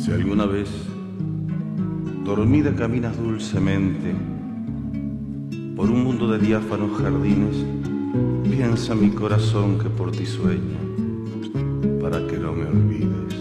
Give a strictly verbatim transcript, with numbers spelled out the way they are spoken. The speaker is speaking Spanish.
Si alguna vez dormida caminas dulcemente por un mundo de diáfanos jardines, piensa mi corazón que por ti sueña, para que no me olvides.